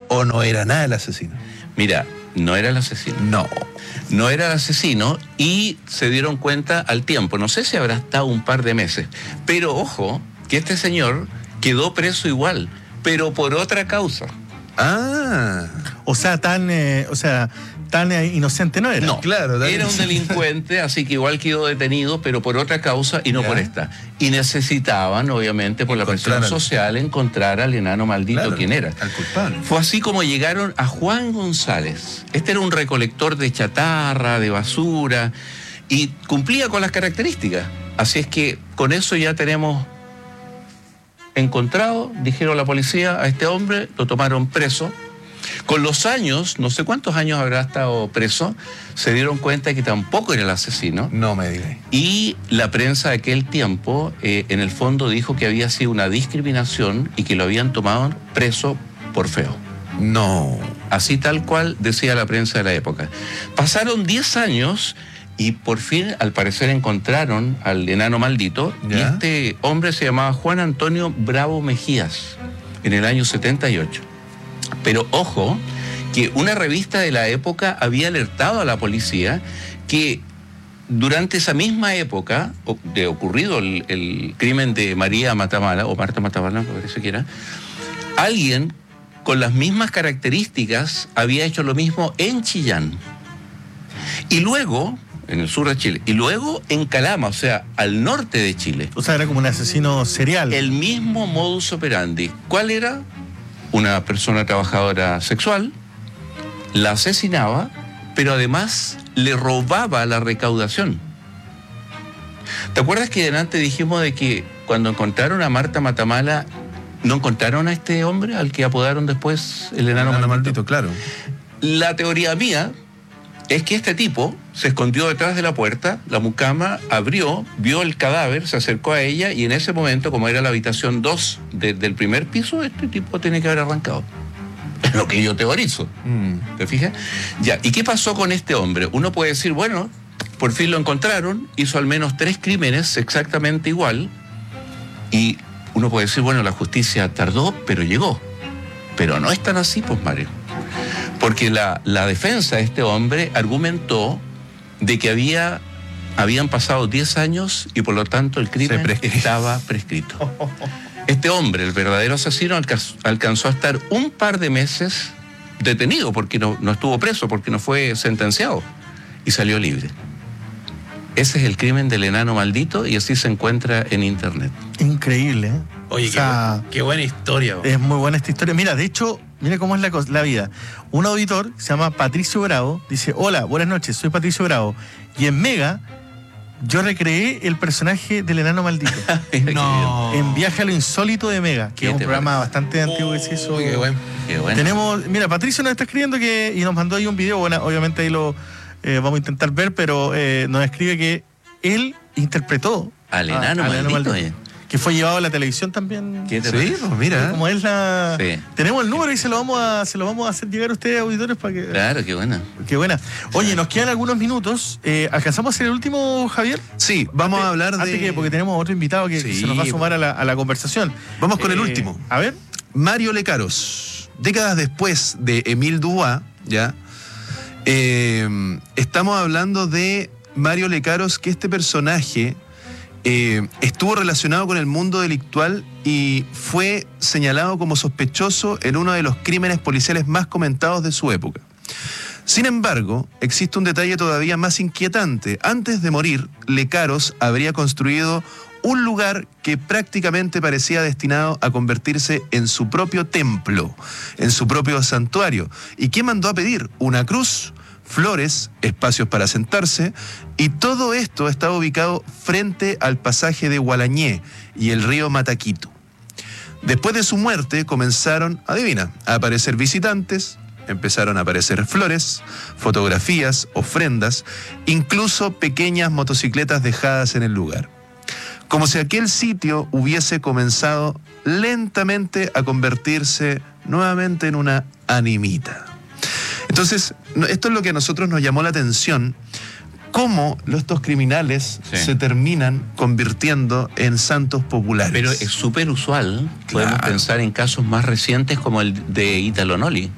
¿O no era nada el asesino? Mira, no era el asesino. No era el asesino y se dieron cuenta al tiempo. No sé si habrá estado un par de meses. Pero ojo, que este señor quedó preso igual, pero por otra causa. O sea, tan inocente no era. No, claro, era un delincuente, así que igual quedó detenido, pero por otra causa y no por esta. Y necesitaban, obviamente, por la presión social, encontrar al enano maldito, quién era. Al culpable. Fue así como llegaron a Juan González. Este era un recolector de chatarra, de basura, y cumplía con las características. Así es que con eso ya tenemos encontrado, dijeron la policía, a este hombre, lo tomaron preso. Con los años, no sé cuántos años habrá estado preso, se dieron cuenta que tampoco era el asesino. No me digas. Y la prensa de aquel tiempo, en el fondo, dijo que había sido una discriminación y que lo habían tomado preso por feo. No. Así tal cual decía la prensa de la época. Pasaron 10 años y por fin, al parecer, encontraron al enano maldito. ¿Ya? Y este hombre se llamaba Juan Antonio Bravo Mejías, en el año 78. Pero ojo, que una revista de la época había alertado a la policía que durante esa misma época de ocurrido el crimen de María Matamala, o Marta Matamala, parece que era, alguien con las mismas características había hecho lo mismo en Chillán. Y luego, en el sur de Chile, y luego en Calama, o sea, al norte de Chile. O sea, era como un asesino serial. El mismo modus operandi. ¿Cuál era? Una persona trabajadora sexual, la asesinaba, pero además le robaba la recaudación. ¿Te acuerdas que delante dijimos de que cuando encontraron a Marta Matamala, no encontraron a este hombre, al que apodaron después el enano maldito? Claro. La teoría mía es que este tipo se escondió detrás de la puerta, la mucama abrió, vio el cadáver, se acercó a ella y en ese momento, como era la habitación 2 del primer piso, este tipo tiene que haber arrancado. Es lo que yo teorizo. ¿Te fijas? Ya, ¿y qué pasó con este hombre? Uno puede decir, bueno, por fin lo encontraron, hizo al menos 3 crímenes exactamente igual y uno puede decir, bueno, la justicia tardó, pero llegó. Pero no es tan así, pues, Mario. Porque la defensa de este hombre argumentó de que habían pasado 10 años y por lo tanto el crimen estaba prescrito. Este hombre, el verdadero asesino, alcanzó a estar un par de meses detenido porque no estuvo preso, porque no fue sentenciado y salió libre. Ese es el crimen del enano maldito y así se encuentra en internet. Increíble, ¿eh? Oye, qué buena historia. Es muy buena esta historia. Mira, de hecho, mira cómo es la vida. Un auditor se llama Patricio Bravo, dice, hola, buenas noches, soy Patricio Bravo. Y en Mega, yo recreé el personaje del enano maldito. No. En Viaje a lo Insólito de Mega, que es un programa bastante antiguo que se hizo. Qué bueno. Tenemos, mira, Patricio nos está escribiendo y nos mandó ahí un video, bueno, obviamente ahí lo vamos a intentar ver, pero nos escribe que él interpretó al enano maldito. Que fue llevado a la televisión también. Sí, pues mira. Como es la... Sí. Tenemos el número y se lo vamos a hacer llegar a ustedes, auditores, para que... Claro, qué buena. Qué buena. Oye, nos quedan algunos minutos. ¿Alcanzamos a hacer el último, Javier? Sí, vamos a hablar de... Porque tenemos otro invitado que se nos va a sumar a la conversación. Vamos con el último. A ver. Mario Lecaros. Décadas después de Émile Dubois, ¿ya? Estamos hablando de Mario Lecaros, que este personaje... estuvo relacionado con el mundo delictual y fue señalado como sospechoso en uno de los crímenes policiales más comentados de su época. Sin embargo, existe un detalle todavía más inquietante. Antes de morir, Lecaros habría construido un lugar que prácticamente parecía destinado a convertirse en su propio templo, en su propio santuario. ¿Y qué mandó a pedir? Una cruz, flores, espacios para sentarse, y todo esto estaba ubicado frente al pasaje de Gualañé y el río Mataquito. Después de su muerte comenzaron, adivina, a aparecer visitantes, empezaron a aparecer flores, fotografías, ofrendas, incluso pequeñas motocicletas dejadas en el lugar. Como si aquel sitio hubiese comenzado lentamente a convertirse nuevamente en una animita. Entonces, esto es lo que a nosotros nos llamó la atención, cómo estos criminales se terminan convirtiendo en santos populares. Pero es súper usual, podemos pensar en casos más recientes como el de Italo Noli.